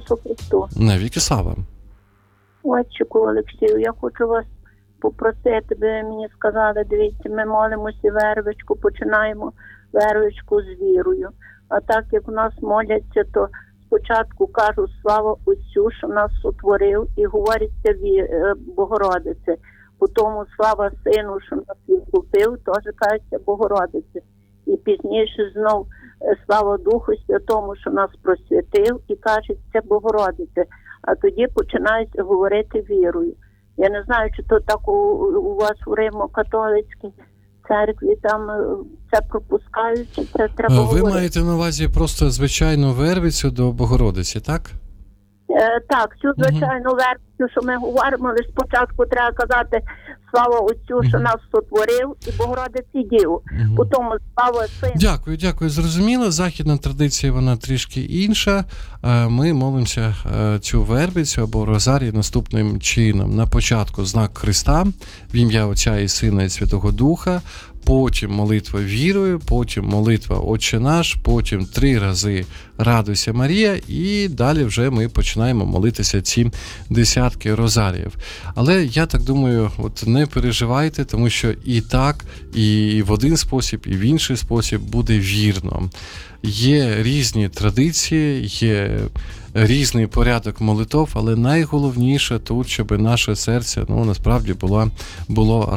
Ісусу Христу. Навіки слава. Отчику Олексію, я хочу вас попросити, ви мені сказали, дивіться, ми молимося вервичку, починаємо вервичку з вірою. А так, як в нас моляться, то спочатку кажуть слава Отцю, що нас сотворив, і говориться Богородице. Потім слава Сину, що нас відкупив, теж кажеться Богородице. І пізніше знов слава Духу Святому, що нас просвятив, і кажеться Богородице. А тоді починають говорити вірою. Я не знаю, чи то так у вас у Римо-католицькій церкві там це пропускають, чи це треба говорити. Ви маєте на увазі просто звичайну вервицю до Богородиці, так? Так, цю звичайну версію, що ми говоримо, але спочатку треба казати слава Отцю, що нас сотворив, і Богородиці Діву. Потім слава Сину. Дякую, зрозуміло. Західна традиція, вона трішки інша. Ми молимося цю вербицю або розарій наступним чином. На початку знак Христа, в ім'я Отця і Сина і Святого Духа, потім молитва вірою, потім молитва Отче наш, потім 3 рази Радуйся Марія, і далі вже ми починаємо молитися ці десятки розаріїв. Але я так думаю, от не переживайте, тому що і так, і в один спосіб, і в інший спосіб буде вірно. Є різні традиції, є різний порядок молитов, але найголовніше тут, щоб наше серце, насправді було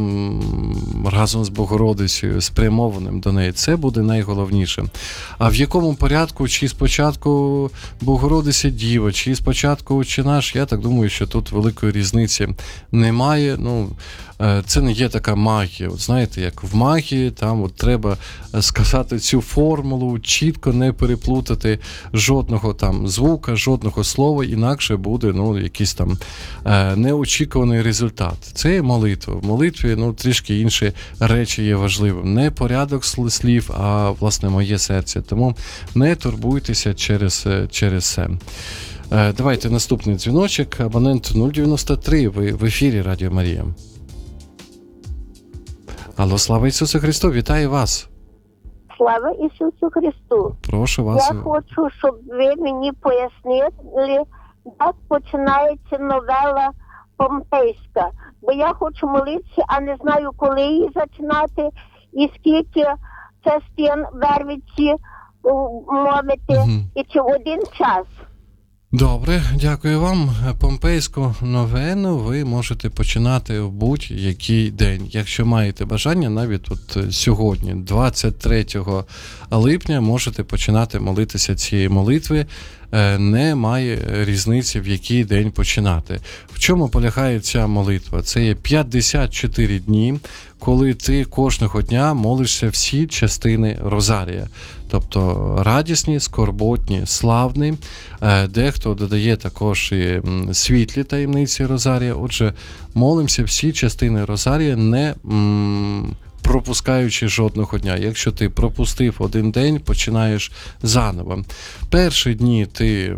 разом з Богородицею, спрямованим до неї. Це буде найголовніше. А в якому порядку, чи спочатку Богородиця Діва, чи спочатку Отче наш, я так думаю, що тут великої різниці немає. Це не є така магія. От знаєте, як в магії, там от треба сказати цю формулу, чітко не переплутати жодного там звука, жодного слова, інакше буде якийсь там неочікуваний результат. Це є молитва. В молитві трішки інші речі є важливим. Не порядок слів, а власне моє серце. Тому не турбуйтеся через це. Давайте наступний дзвіночок. Абонент 093. Ви в ефірі Радіо Марія. Алло, слава Ісусу Христу, вітаю вас. Слава Ісусу Христу. Прошу вас. Я хочу, щоб ви мені пояснили, як починається новела Помпейська. Бо я хочу молитися, а не знаю, коли її починати і скільки частин вервиці мовити, і чи в один час. Добре, дякую вам. Помпейську новену ви можете починати в будь-який день. Якщо маєте бажання, навіть от сьогодні, 23 липня, можете починати молитися цієї молитви. Немає різниці, в який день починати. В чому полягає ця молитва? Це є 54 дні, коли ти кожного дня молишся всі частини розарія. Тобто радісні, скорботні, славні. Дехто додає також і світлі таємниці розарія. Отже, молимося всі частини розарія, не пропускаючи жодного дня. Якщо ти пропустив один день, починаєш заново. Перші дні ти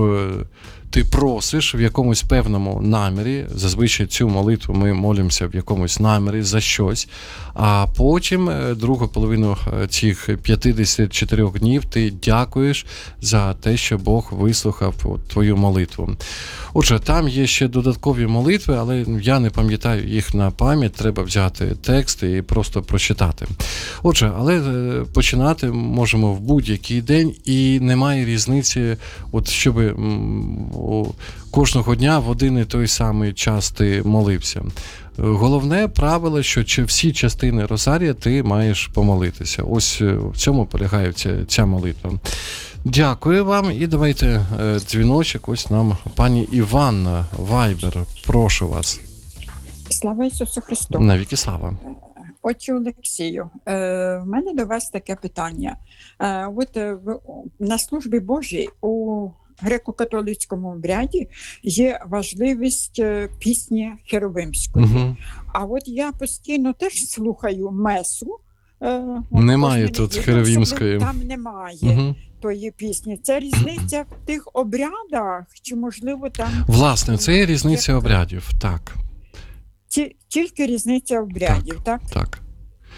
просиш в якомусь певному намірі, зазвичай цю молитву ми молимося в якомусь намірі за щось, а потім другу половину цих 54 днів ти дякуєш за те, що Бог вислухав твою молитву. Отже, там є ще додаткові молитви, але я не пам'ятаю їх на пам'ять, треба взяти текст і просто прочитати. Отже, але починати можемо в будь-який день, і немає різниці, от щоб кожного дня в один і той самий час ти молився. Головне правило, що всі частини розарія ти маєш помолитися. Ось в цьому полягає ця молитва. Дякую вам, і давайте дзвіночок, ось нам пані Іванна, Вайбер, прошу вас. Слава Ісусу Христу. Навіки слава. Отче Олексію, в мене до вас таке питання. От на службі Божій у греко-католицькому обряді є важливість пісні херовимської. Угу. А от я постійно теж слухаю месу. Немає тут херовимської. Там немає тої пісні. Це різниця в тих обрядах? Чи, можливо, там... Власне, це є різниця обрядів, так. Тільки різниця обрядів, так? Так.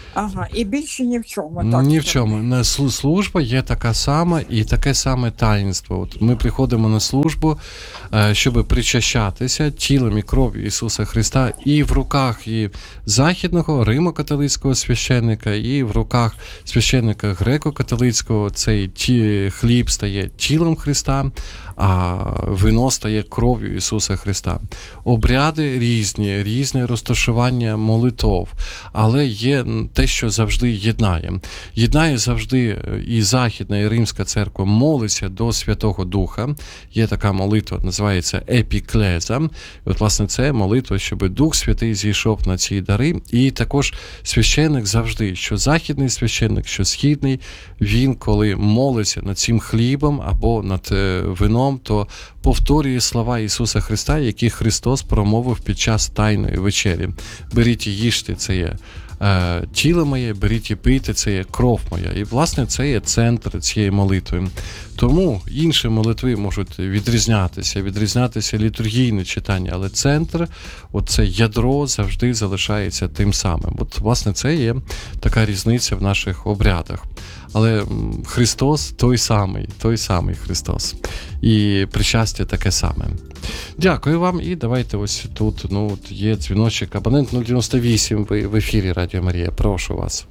Ага, і більше ні в чому. Так, Ні в чому. Служба є така сама і таке саме таїнство. От ми приходимо на службу, щоб причащатися тілом і кров'ю Ісуса Христа і в руках і західного римо-католицького священника, і в руках священника греко-католицького цей хліб стає тілом Христа, а вино стає кров'ю Ісуса Христа. Обряди різне розташування молитов, але є те, що завжди єднає. Єднає завжди і Західна, і Римська церква молиться до Святого Духа. Є така молитва, називається епіклеза. І от, власне, це молитва, щоб Дух Святий зійшов на ці дари. І також священник завжди, що західний священник, що східний, він, коли молиться над цим хлібом або над вином, то повторює слова Ісуса Христа, які Христос промовив під час Тайної вечері. Беріть і їжте, це є тіло моє, беріть і пийте, це є кров моя. І, власне, це є центр цієї молитви. Тому інші молитви можуть відрізнятися літургійне читання, але центр, оце ядро завжди залишається тим самим. От, власне, це є така різниця в наших обрядах. Але Христос той самий Христос. І причастя таке саме. Дякую вам. І давайте ось тут, є дзвіночок. Абонент 098, ви в ефірі Радіо Марія. Прошу вас.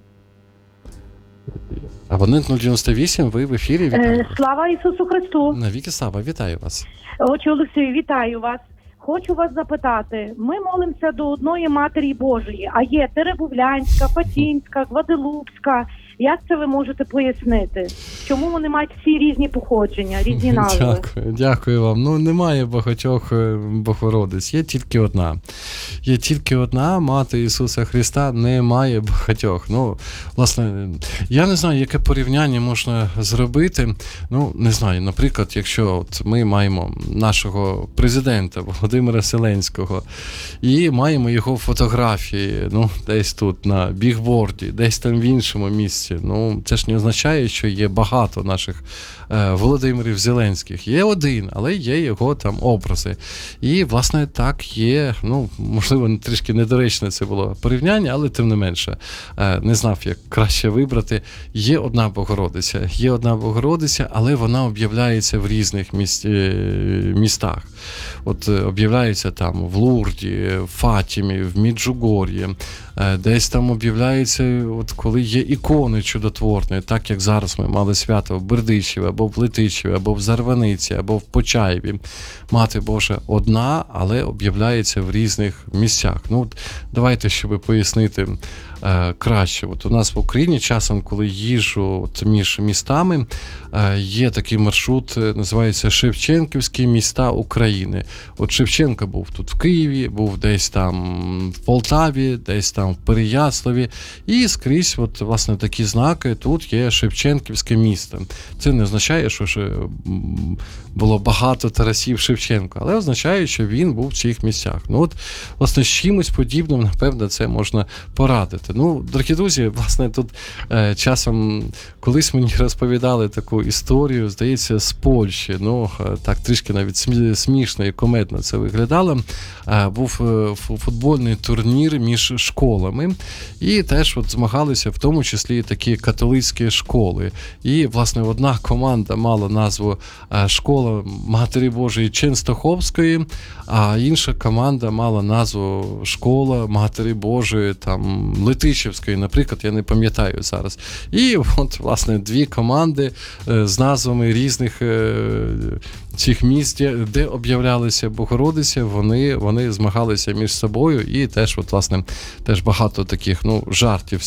Абонент 098, ви в ефірі. Вітаю. Слава Ісусу Христу! Навіки слава, вітаю вас. Отче Олексію, вітаю вас. Хочу вас запитати. Ми молимося до одної Матері Божої, а є Теребовлянська, Фатінська, Гваделупська. Як це ви можете пояснити? Чому вони мають всі різні походження, різні назви? Дякую вам. Немає багатьох Богородиць, є тільки одна. Є тільки одна, Мати Ісуса Христа, немає багатьох. Власне, я не знаю, яке порівняння можна зробити. Не знаю, наприклад, якщо от ми маємо нашого президента Володимира Зеленського і маємо його фотографії, десь тут на бігборді, десь там в іншому місці. Це ж не означає, що є багато наших Володимирів Зеленських. Є один, але є його там образи. І, власне, так є, можливо, трішки недоречне це було порівняння, але тим не менше, не знав, як краще вибрати. Є одна Богородиця, але вона об'являється в різних містах. От об'являється там в Лурді, в Фатімі, в Міджугор'ї, десь там об'являється, от коли є ікони чудотворні, так як зараз ми мали свято в Бердичеві, або в Летичеві, або в Зарваниці, або в Почаєві. Мати Божа одна, але об'являється в різних місцях. Давайте, щоб пояснити краще. От у нас в Україні часом, коли їжджу між містами, є такий маршрут, називається Шевченківські міста України. От Шевченко був тут в Києві, був десь там в Полтаві, десь там в Переяславі. І скрізь, от, власне, такі знаки, тут є Шевченківське місто. Це не означає, що було багато Тарасів Шевченка, але означає, що він був в цих місцях. Власне, з чимось подібним, напевно, це можна порадити. Дорогі друзі, власне, тут часом колись мені розповідали таку історію, здається, з Польщі. Так трішки навіть смішно і комедно це виглядало. Був футбольний турнір між школами, і теж от змагалися в тому числі такі католицькі школи. І, власне, одна команда мала назву «Школа Матері Божої Ченстоховської», а інша команда мала назву «Школа Матері Божої там Летичівської», наприклад, я не пам'ятаю зараз. І от, власне, дві команди з назвами різних цих місць, де об'являлися Богородиця, вони змагалися між собою, і теж, от, власне, теж багато таких жартів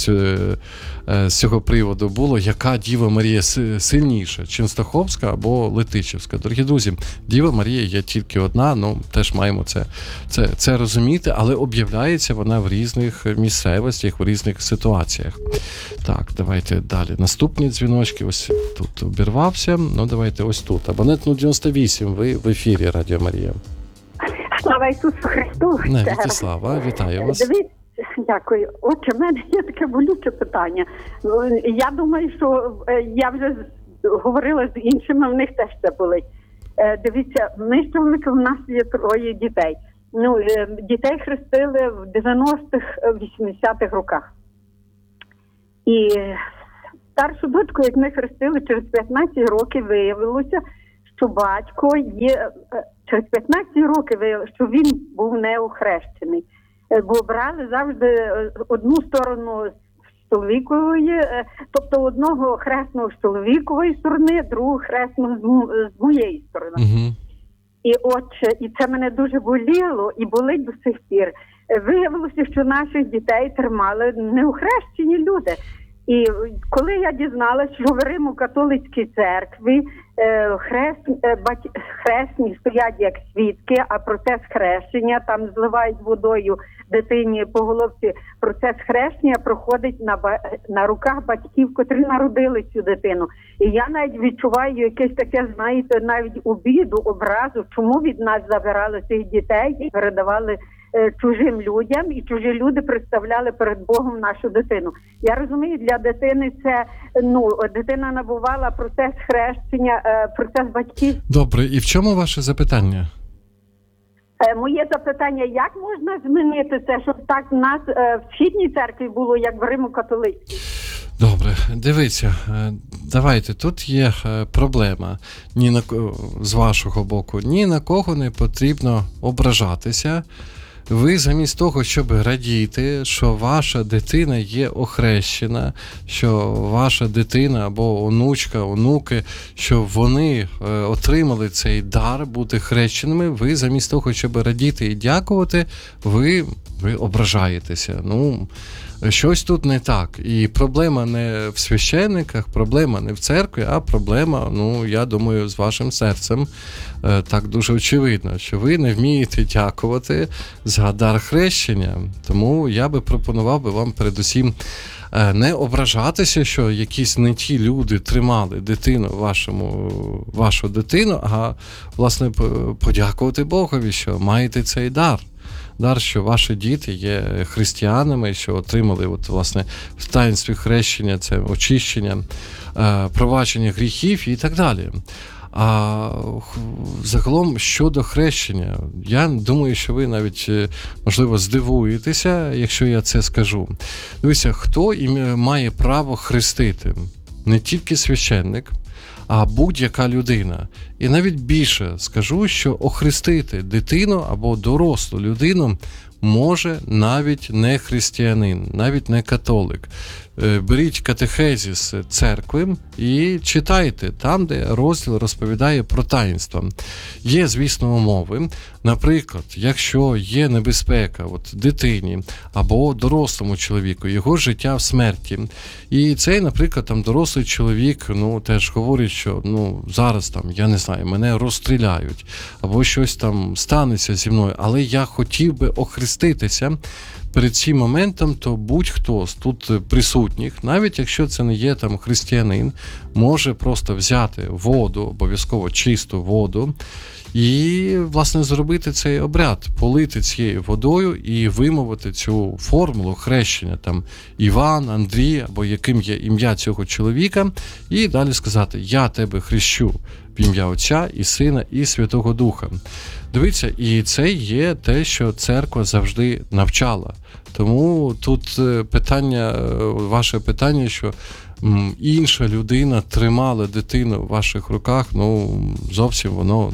з цього приводу було, яка Діва Марія сильніша, Ченстоховська або Летичівська. Дорогі друзі, Діва Марія є тільки одна, теж маємо це розуміти, але об'являється вона в різних місцевостях, в різних ситуаціях. Так, давайте далі. Наступні дзвіночки, ось тут обірвався, давайте ось тут. Абонент 098, ви в ефірі Радіо Марія. Слава Ісусу Христу! Навіки слава, вітаю вас. Дивіться, дякую. Отже, в мене є таке болюче питання. Я думаю, що я вже говорила з іншими, в них теж це болить. Дивіться, ми з чоловіком, у нас є 3 дітей. Дітей хрестили в 90-х, 80-х роках. І старшу дочку, як ми хрестили, через 15 років виявилося, що батько є, через 15 років виявилося, що він був не охрещений. Бо брали завжди одну сторону з чоловікової, тобто одного хресного з чоловікової сторони, другого хресного з моєї сторони. Угу. І це мене дуже боліло і болить до сих пір. Виявилося, що наших дітей тримали неохрещені люди. І коли я дізналася, що в Римо-католицькій церкві хресні стоять як свідки, а процес хрещення, там зливають водою дитині по головці, процес хрещення проходить на руках батьків, котрі народили цю дитину. І я навіть відчуваю якесь таке, знаєте, навіть обіду, образу, чому від нас забирали цих дітей і передавали чужим людям, і чужі люди представляли перед Богом нашу дитину. Я розумію, для дитини це, дитина набувала процес хрещення, процес батьків. Добре, і в чому ваше запитання? Моє запитання, як можна змінити це, щоб так в нас в східній церкві було, як в Римо-католицькій? Добре, дивіться, давайте, тут є проблема з вашого боку. Ні на кого не потрібно ображатися. Ви замість того, щоб радіти, що ваша дитина є охрещена, що ваша дитина або онучка, онуки, що вони отримали цей дар бути хрещеними, ви замість того, щоб радіти і дякувати, ви ображаєтеся. Щось тут не так. І проблема не в священниках, проблема не в церкві, а проблема, я думаю, з вашим серцем. Так дуже очевидно, що ви не вмієте дякувати за дар хрещення. Тому я би пропонував би вам передусім не ображатися, що якісь не ті люди тримали вашу дитину, а, власне, подякувати Богові, що маєте цей дар. Дар, що ваші діти є християнами, що отримали власне в таїнстві хрещення, це очищення, пробачення гріхів і так далі. А загалом щодо хрещення, я думаю, що ви навіть, можливо, здивуєтеся, якщо я це скажу. Дивіться, хто має право хрестити? Не тільки священник, а будь-яка людина. І навіть більше скажу, що охрестити дитину або дорослу людину може навіть не християнин, навіть не католик. Беріть катехезіс церкви і читайте там, де розділ розповідає про таїнство. Є, звісно, умови. Наприклад, якщо є небезпека дитині або дорослому чоловіку, його життя в смерті. І цей, наприклад, дорослий чоловік, теж говорить, що зараз я не знаю, мене розстріляють, або щось там станеться зі мною, але я хотів би охреститися. Перед цим моментом, то будь-хто з тут присутніх, навіть якщо це не є християнин, може просто взяти воду, обов'язково чисту воду, і, власне, зробити цей обряд, полити цією водою і вимовити цю формулу хрещення, Іван, Андрій, або яким є ім'я цього чоловіка, і далі сказати: «Я тебе хрещу в ім'я Отця і Сина і Святого Духа». Дивіться, і це є те, що церква завжди навчала. Тому тут ваше питання, що інша людина тримала дитину в ваших руках, зовсім воно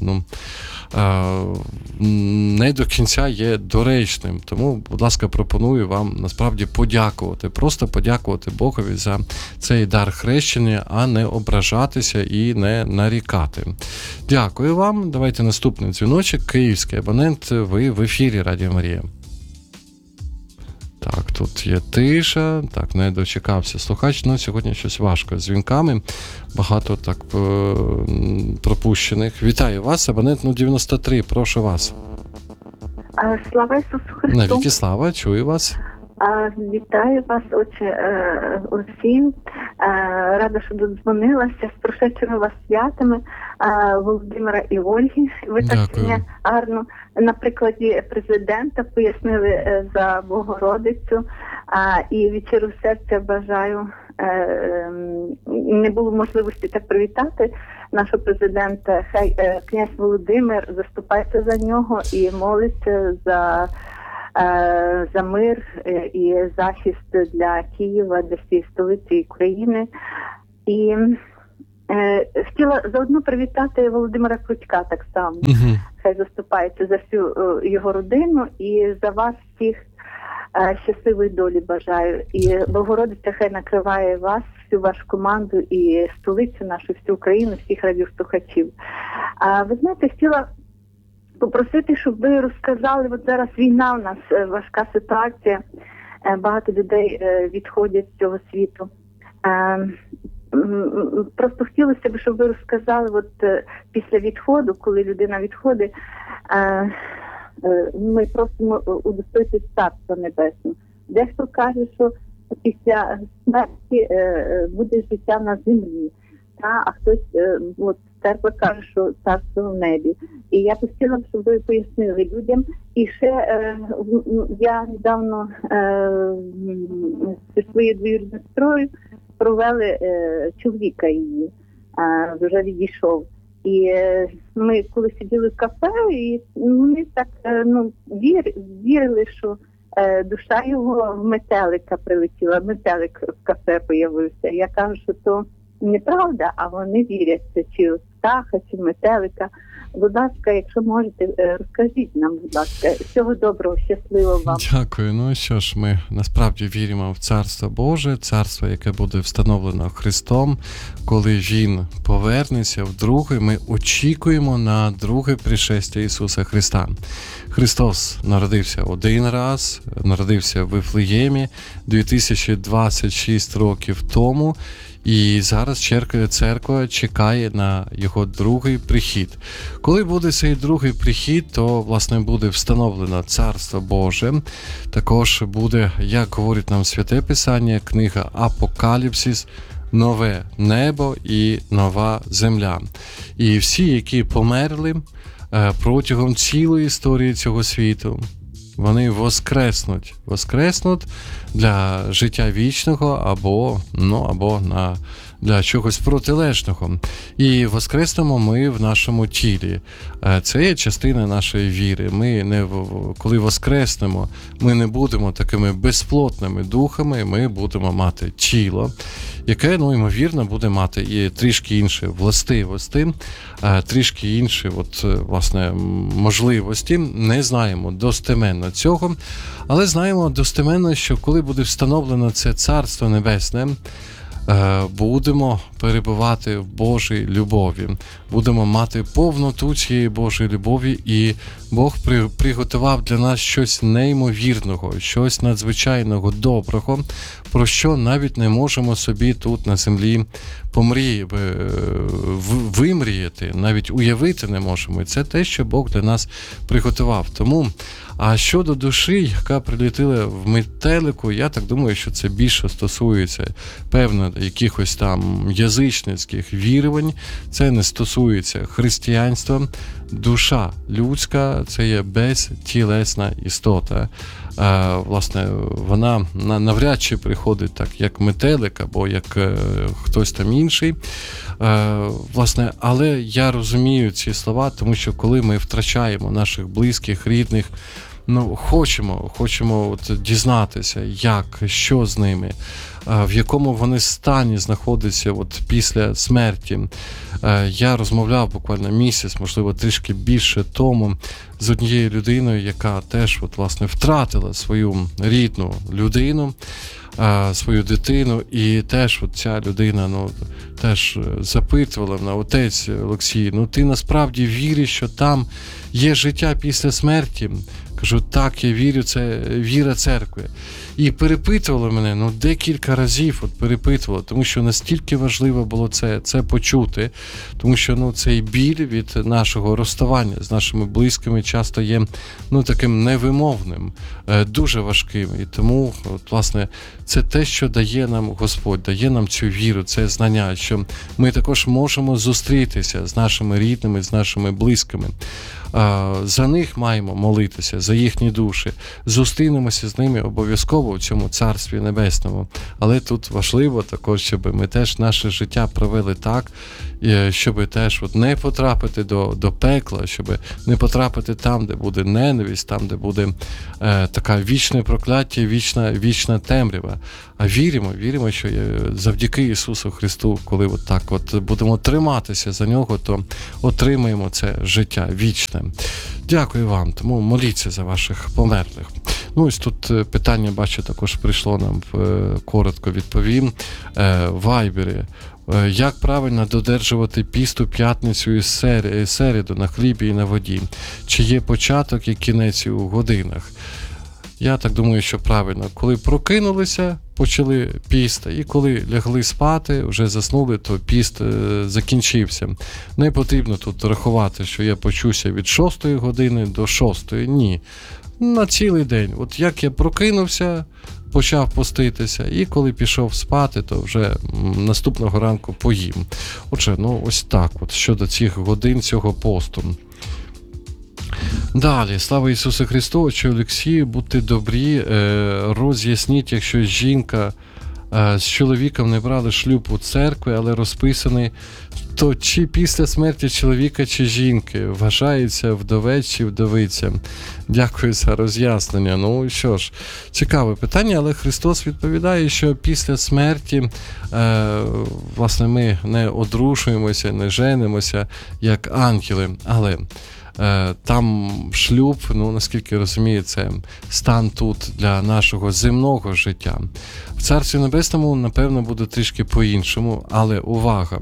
не до кінця є доречним. Тому, будь ласка, пропоную вам насправді подякувати, просто подякувати Богові за цей дар хрещення, а не ображатися і не нарікати. Дякую вам. Давайте наступний дзвіночок. Київський абонент, ви в ефірі Радіо Марія. Так, тут є тиша, не дочекався слухач, сьогодні щось важко з дзвінками, багато пропущених. Вітаю вас, абонент 93, прошу вас. Слава Ісусу Христу. Навіки слава, чую вас. Вітаю вас, отче, усім. Рада, що додзвонилася. З прошедшими вас святами Володимира і Ольги. Ви так мене гарно на прикладі президента пояснили за Богородицю. І від щирого серця бажаю. Не було можливості так привітати нашого президента. Хай князь Володимир заступається за нього і молиться за за мир і захист для Києва, для всієї столиці України. І хотіла заодно привітати Володимира Крутька так само. Хай заступається за всю його родину і за вас всіх щасливої долі бажаю. І Богородиця хай накриває вас, всю вашу команду і столицю нашу, всю Україну, всіх радіослухачів. Ви знаєте, хотіла попросити, щоб ви розказали, от зараз війна у нас, важка ситуація, багато людей відходять з цього світу. Просто хотілося б, щоб ви розказали, от після відходу, коли людина відходить, ми просимо удостоїтись Царства Небесного. Дехто каже, що після смерті буде життя на землі, а хтось, от церква каже, що царство в небі. І я б хотіла, щоб ви пояснили людям. І ще я недавно зі своєю двоюрідною сестрою провели чоловіка її, вже відійшов. І ми коли сиділи в кафе, і вони так вірили, що душа його в метелика прилетіла, метелик в кафе появився. Я кажу, що то неправда, а вони вірять, чи в птаха, чи в метелика. Будь ласка, якщо можете, розкажіть нам, будь ласка. Всього доброго, щасливо вам. Дякую. Ну що ж, ми насправді віримо в Царство Боже, царство, яке буде встановлено Христом. Коли Він повернеться вдруге, ми очікуємо на друге пришестя Ісуса Христа. Христос народився один раз, народився в Вифлеємі 2026 років тому. І зараз церква чекає на його другий прихід. Коли буде цей другий прихід, то, власне, буде встановлено Царство Боже. Також буде, як говорить нам Святе Писання, книга Апокаліпсис, нове небо і нова земля. І всі, які померли протягом цілої історії цього світу, вони воскреснуть для життя вічного або для чогось протилежного. І воскреснемо ми в нашому тілі. Це є частина нашої віри. Коли воскреснемо, ми не будемо такими безплотними духами, ми будемо мати тіло, яке, ймовірно, буде мати і трішки інші властивості, трішки інші можливості. Не знаємо достеменно цього, але знаємо достеменно, що коли буде встановлено це Царство Небесне, будемо перебувати в Божій любові, будемо мати повноту цієї Божої любові, і Бог приготував для нас щось неймовірного, щось надзвичайного доброго, про що навіть не можемо собі тут на землі вимріяти, навіть уявити не можемо. І це те, що Бог для нас приготував. Тому, а щодо душі, яка прилетіла в метелику, я так думаю, що це більше стосується, певно, якихось там язичницьких вірувань, це не стосується християнства. Душа людська – це є безтілесна істота. Власне, вона навряд чи приходить так, як метелик, або як хтось там інший. Власне, але я розумію ці слова, тому що коли ми втрачаємо наших близьких, рідних, хочемо дізнатися, що з ними, в якому вони стані знаходяться після смерті. Я розмовляв буквально місяць, можливо, трішки більше тому, з однією людиною, яка теж втратила свою рідну людину, свою дитину, і теж ця людина теж запитувала мене: отець Олексій, ти насправді віриш, що там є життя після смерті? Кажу, так, я вірю, це віра церкви. І перепитували мене, декілька разів перепитували, тому що настільки важливо було це почути, тому що цей біль від нашого розставання з нашими близькими часто є таким невимовним, дуже важким. І тому, власне, це те, що дає нам Господь, дає нам цю віру, це знання, що ми також можемо зустрітися з нашими рідними, з нашими близькими. За них маємо молитися, за їхні душі. Зустрінемося з ними обов'язково в цьому Царстві Небесному. Але тут важливо також, щоб ми теж наше життя провели так, щоб теж от не потрапити до пекла, щоб не потрапити там, де буде ненависть, там, де буде така вічне прокляття, вічна темрява. А віримо, що завдяки Ісусу Христу, коли от так от будемо триматися за Нього, то отримаємо це життя вічне. Дякую вам, тому моліться за ваших померлих. Ну, ось тут питання, бачу, також прийшло нам, коротко відповім. В Вайбері. Як правильно додержувати піст у п'ятницю і середу на хлібі і на воді? Чи є початок і кінець у годинах? Я так думаю, що правильно. Коли прокинулися, почали піст, і коли лягли спати, вже заснули, то піст закінчився. Не потрібно тут рахувати, що я почуся від 6 години до 6. Ні. На цілий день. От як я прокинувся, почав поститися, і коли пішов спати, то вже наступного ранку поїм. Отже, ось так от, щодо цих годин цього посту. Далі, слава Ісусу Христу, отче Олексію, будьте добрі, роз'ясніть, якщо жінка з чоловіком не брали шлюб у церкві, але розписаний, то чи після смерті чоловіка чи жінки вважається вдовець чи вдовиця? Дякую за роз'яснення. Ну що ж, цікаве питання, але Христос відповідає, що після смерті власне ми не одружуємося, не женимося як ангели, але там шлюб, наскільки розумію, це стан тут для нашого земного життя. В Царстві Небесному, напевно, буде трішки по-іншому, але увага,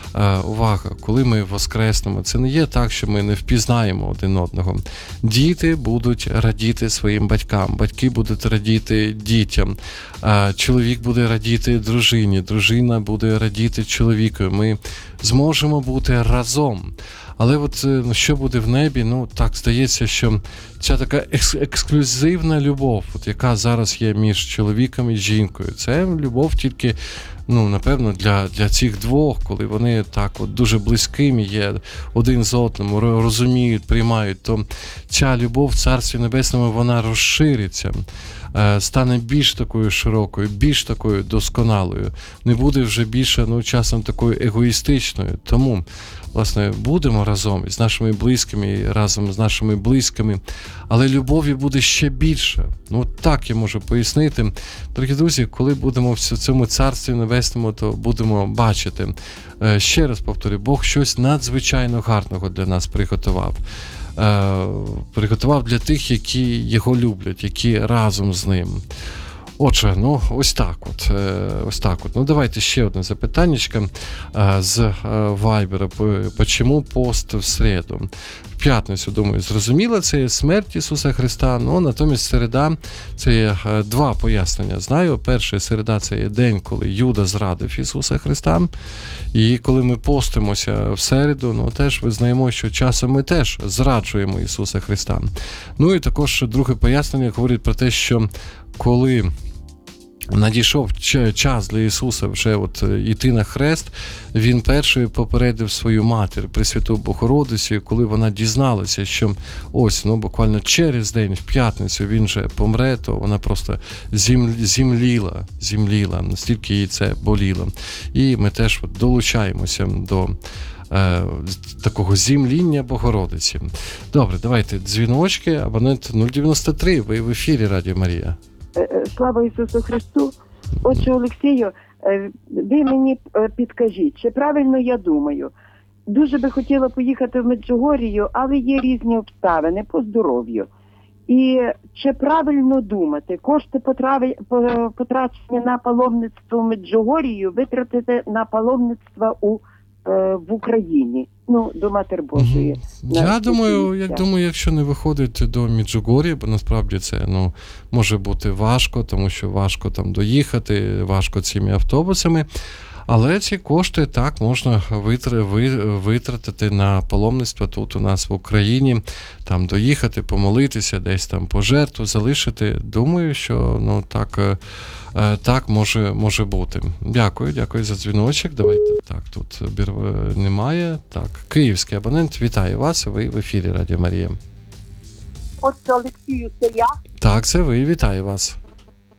коли ми воскреснемо, це не є так, що ми не впізнаємо один одного. Діти будуть радіти своїм батькам, батьки будуть радіти дітям, чоловік буде радіти дружині, дружина буде радіти чоловіку. Ми зможемо бути разом. Але от що буде в небі, так здається, що ця така ексклюзивна любов, от яка зараз є між чоловіком і жінкою, це любов тільки, напевно, для цих двох, коли вони так от дуже близькими є один з одним, розуміють, приймають, то ця любов в Царстві Небесному, вона розшириться, стане більш такою широкою, більш такою досконалою, не буде вже більше, часом такою егоїстичною. Тому, власне, будемо разом із нашими близькими, разом з нашими близькими, але любові буде ще більше. Так я можу пояснити. Дорогі друзі, коли будемо в цьому Царстві Небесному, то будемо бачити. Ще раз повторю, Бог щось надзвичайно гарного для нас приготував. Приготував для тих, які його люблять, які разом з ним. Отже, ось так от. Давайте ще одне запитаннячко з Вайбера. Почему пост в середу? В п'ятницю, думаю, зрозуміло, це є смерть Ісуса Христа, натомість середа – це є два пояснення. Знаю, перше, середа – це є день, коли Юда зрадив Ісуса Христа, і коли ми постимося в середу, теж визнаємо, що часом ми теж зраджуємо Ісуса Христа. І також друге пояснення говорить про те, що коли надійшов час для Ісуса вже йти на хрест, Він перший попередив свою матір, Пресвяту Богородицю, коли вона дізналася, що буквально через день, в п'ятницю, він же помре, то вона просто зімліла, настільки їй це боліло. І ми теж долучаємося до такого зімління Богородиці. Добре, давайте дзвіночки, абонент 093, ви в ефірі Радіо Марія. Слава Ісусу Христу. Отче Олексію, ви мені підкажіть, чи правильно я думаю? Дуже би хотіла поїхати в Меджугорію, але є різні обставини по здоров'ю. І чи правильно думати, кошти потрачені на паломництво в Меджугорію витратити на паломництво в Україні, до Матері Божої. Я думаю, якщо не виходить до Меджугор'я, бо насправді це може бути важко, тому що важко там доїхати, важко цими автобусами, але ці кошти так можна витратити на паломництво тут у нас в Україні, там доїхати, помолитися, десь там пожертву залишити. Думаю, що так може бути. Дякую за дзвіночок. Давайте, так, тут немає. Так, київський абонент, вітаю вас, ви в ефірі Радіо Марія. Отче Олексію, це я? Так, це ви, вітаю вас.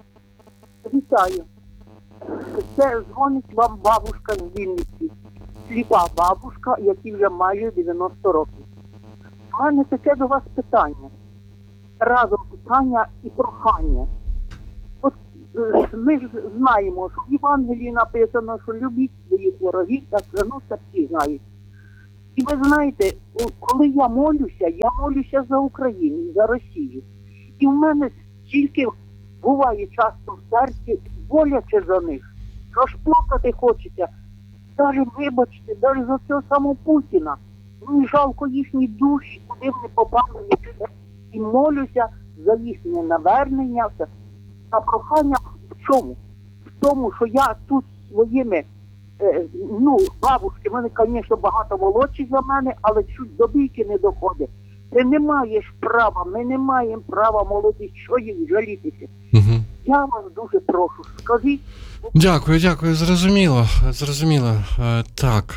Вітаю. Це дзвонить вам бабушка з Вінниці. сліпа бабушка, якій вже майже 90 років. У мене таке до вас питання. Разом питання і прохання. От ми ж знаємо, що в Євангелії написано, що любіть своїх ворогів, так, ну, це всі знають. І ви знаєте, коли я молюся за Україну, за Росію. І в мене тільки буває часто в серці боляче за них. Що ж плакати хочеться. Даже, вибачте, даже за цього самого Путіна. Мені жалко їхні душі, куди вони попали. І молюся за їхнє навернення. А прохання в чому? В тому, що я тут своїми, бабушки, в мене, звісно, багато молодші за мене, але чуть до бійки не доходить. Ти не маєш права, ми не маємо права молоді, що їм жалітися. Угу. Я вас дуже прошу, скажіть. Дякую, зрозуміло. Так.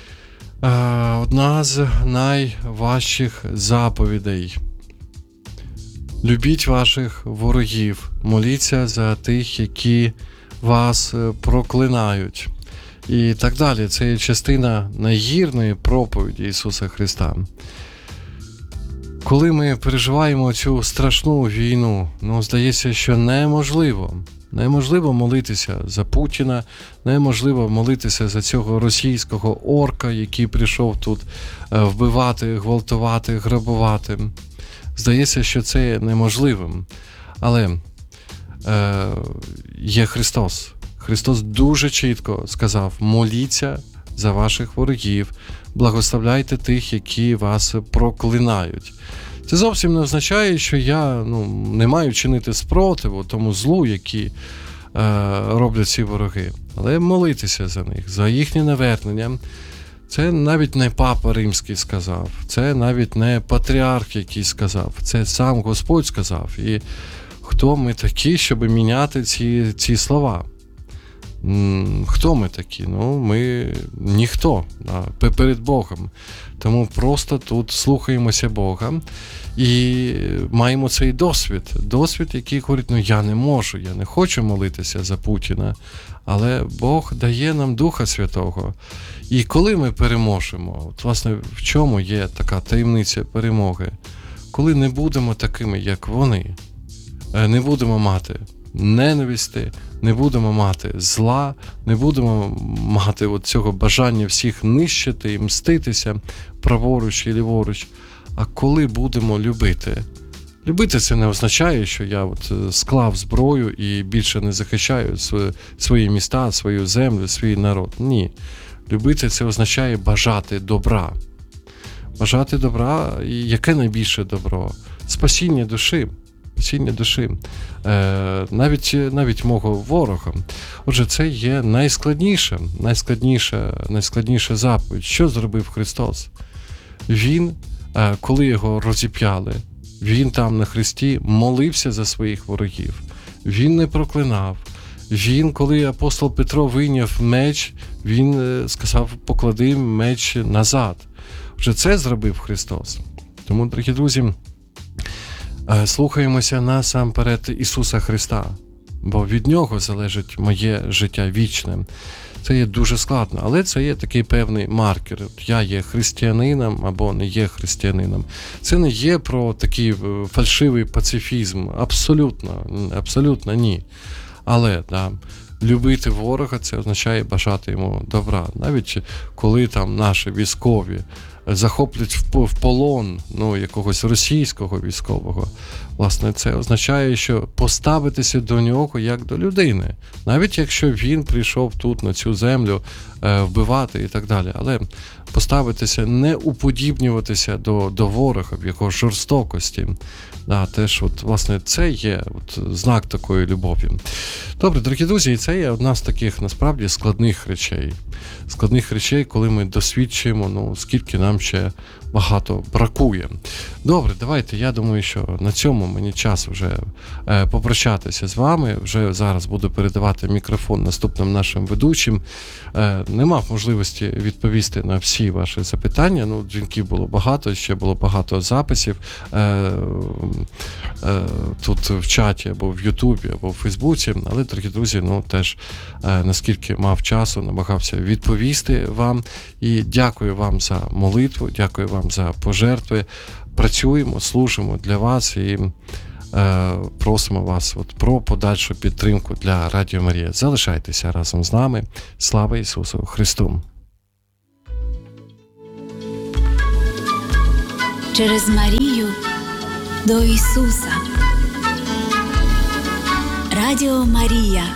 Одна з найважчих заповідей. Любіть ваших ворогів, моліться за тих, які вас проклинають. І так далі. Це є частина нагірної проповіді Ісуса Христа. Коли ми переживаємо цю страшну війну, здається, що неможливо молитися за Путіна, неможливо молитися за цього російського орка, який прийшов тут вбивати, гвалтувати, грабувати. Здається, що це є неможливим. Але є Христос. Христос дуже чітко сказав: моліться за ваших ворогів, благословляйте тих, які вас проклинають. Це зовсім не означає, що я не маю чинити спротиву тому злу, які роблять ці вороги. Але молитися за них, за їхнє навернення. Це навіть не Папа Римський сказав, це навіть не патріарх якийсь сказав, це сам Господь сказав. І хто ми такі, щоб міняти ці слова? Хто ми такі? Ми ніхто перед Богом. Тому просто тут слухаємося Бога і маємо цей досвід, який говорить: я не можу, я не хочу молитися за Путіна, але Бог дає нам Духа Святого. І коли ми переможемо, от, власне, в чому є така таємниця перемоги? Коли не будемо такими, як вони, не будемо мати ненависти, не будемо мати зла, не будемо мати цього бажання всіх нищити і мститися праворуч і ліворуч. А коли будемо любити? Любити — це не означає, що я склав зброю і більше не захищаю свої міста, свою землю, свій народ. Ні. Любити — це означає бажати добра. Бажати добра, і яке найбільше добро? Спасіння душі. Навіть мого ворога. Отже, це є найскладніша заповідь. Що зробив Христос? Він, коли його розіп'яли, він там на хресті молився за своїх ворогів. Він не проклинав. Він, коли апостол Петро вийняв меч, він сказав: поклади меч назад. Отже, це зробив Христос. Тому, дорогі друзі, слухаємося насамперед Ісуса Христа, бо від Нього залежить моє життя вічне. Це є дуже складно, але це є такий певний маркер. Я є християнином або не є християнином. Це не є про такий фальшивий пацифізм. Абсолютно ні. Але любити ворога — це означає бажати йому добра. Навіть коли там наші військові захоплять в полон якогось російського військового, власне, це означає, що поставитися до нього як до людини. Навіть якщо він прийшов тут, на цю землю, вбивати і так далі. Але поставитися, не уподібнюватися до ворога в його жорстокості. Теж, власне, це є знак такої любові. Добре, дорогі друзі, і це є одна з таких, насправді, складних речей, коли ми досвідчуємо, скільки нам ще багато бракує. Добре, давайте, я думаю, що на цьому мені час вже попрощатися з вами. Вже зараз буду передавати мікрофон наступним нашим ведучим. Не мав можливості відповісти на всі ваші запитання. Ну, дзвінків було багато, ще було багато записів тут в чаті, або в Ютубі, або в Фейсбуці. Але, дорогі друзі, ну теж наскільки мав часу, намагався відповісти вам. І дякую вам за молитву, дякую вам за пожертви. Працюємо, служимо для вас і просимо вас про подальшу підтримку для Радіо Марія. Залишайтеся разом з нами. Слава Ісусу Христу! Через Марію до Ісуса. Радіо Марія.